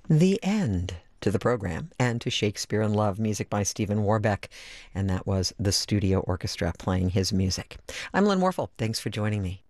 The end to the program and to Shakespeare in Love, music by Stephen Warbeck, and that was the Studio Orchestra playing his music. I'm Lynn Warfel. Thanks for joining me.